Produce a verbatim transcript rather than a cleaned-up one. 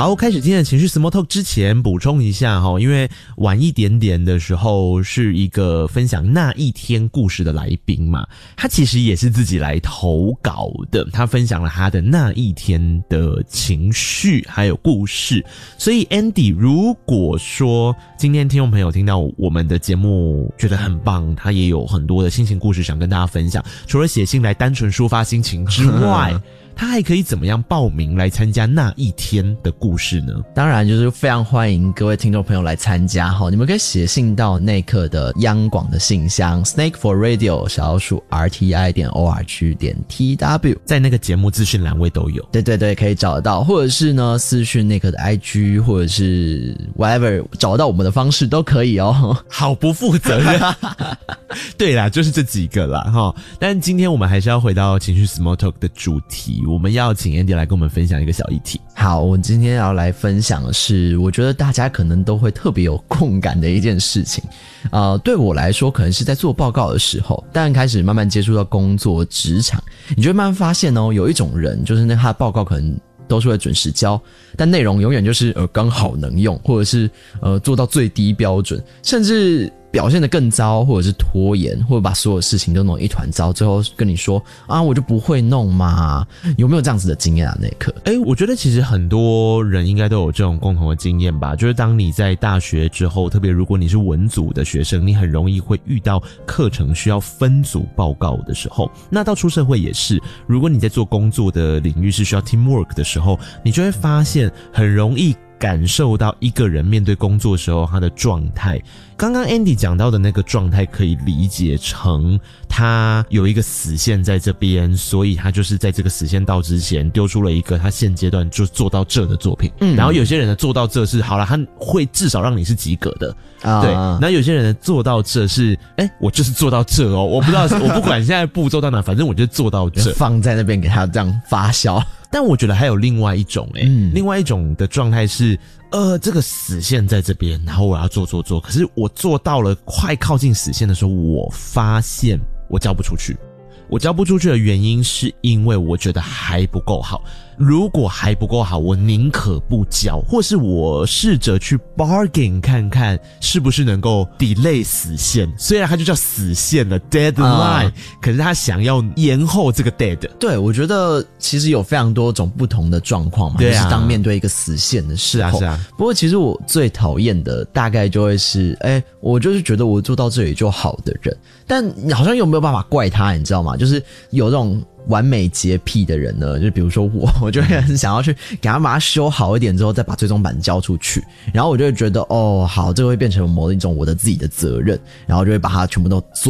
好，开始今天的情绪 Small Talk 之前补充一下齁，因为晚一点点的时候是一个分享那一天故事的来宾嘛，他其实也是自己来投稿的，他分享了他的那一天的情绪还有故事。所以 Andy 如果说今天听众朋友听到我们的节目觉得很棒，他也有很多的心情故事想跟大家分享，除了写信来单纯抒发心情之外他还可以怎么样报名来参加那一天的故事呢？ 当然就是非常欢迎各位听众朋友来参加齁，你们可以写信到内克的央广的信箱 snake for radio 小老鼠 r t i 点 o r g 点 t w， 在那个节目资讯栏位都有。 对对对，可以找得到，或者是呢私讯内克的 I G 或者是 whatever 找到我们的方式都可以哦。 好不负责任。对啦，就是这几个啦齁。但今天我们还是要回到情绪 Small Talk 的主题，我们要请 Andy 来跟我们分享一个小议题。 好，我今天要来分享的是我觉得大家可能都会特别有共感的一件事情。呃，对我来说可能是在做报告的时候，但开始慢慢接触到工作职场，你就会慢慢发现哦，有一种人就是那他的报告可能都是会准时交，但内容永远就是呃刚好能用，或者是呃做到最低标准，甚至表现得更糟，或者是拖延，或者把所有事情都弄一团糟，最后跟你说啊我就不会弄嘛。有没有这样子的经验啊？那一刻诶我觉得其实很多人应该都有这种共同的经验吧，就是当你在大学之后，特别如果你是文组的学生，你很容易会遇到课程需要分组报告的时候，那到出社会也是，如果你在做工作的领域是需要 teamwork 的时候，你就会发现很容易感受到一个人面对工作时候他的状态。刚刚 Andy 讲到的那个状态可以理解成他有一个死线在这边，所以他就是在这个死线到之前丢出了一个他现阶段就做到这的作品。嗯，然后有些人的做到这是好了，他会至少让你是及格的。啊，对，然后有些人的做到这是诶我就是做到这哦，我不知道我不管现在步骤到哪，反正我就做到这， 放在那边给他这样发酵。 但我觉得还有另外一种诶、欸嗯、另外一种的状态是呃，这个死线在这边，然后我要做做做，可是我做到了快靠近死线的时候，我发现我交不出去。我交不出去的原因是因为我觉得还不够好，如果还不够好，我宁可不交，或是我试着去 bargain 看看是不是能够 delay 死线，虽然它就叫死线了 deadline、嗯、可是他想要延后这个 dead。 对， 我觉得其实有非常多种不同的状况嘛，对啊，就是当面对一个死线的时候。是啊是啊。不过其实我最讨厌的大概就会是诶我就是觉得我做到这里就好的人，但好像又没有办法怪他，你知道吗？就是有这种完美洁癖的人呢，就比如说我，我就会很想要去给他把它修好一点之后，再把最终版交出去，然后我就会觉得哦，好，这个会变成某一种我的自己的责任，然后就会把它全部都做